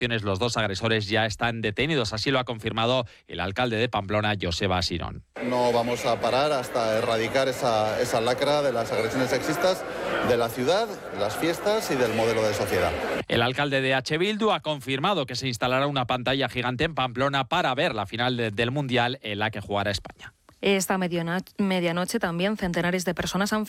Los dos agresores ya están detenidos, así lo ha confirmado el alcalde de Pamplona, Joseba Sirón. No vamos a parar hasta erradicar esa lacra de las agresiones sexistas de la ciudad, las fiestas y del modelo de sociedad. El alcalde de H. Bildu ha confirmado que se instalará una pantalla gigante en Pamplona para ver la final del Mundial en la que jugará España. Esta medianoche también centenares de personas han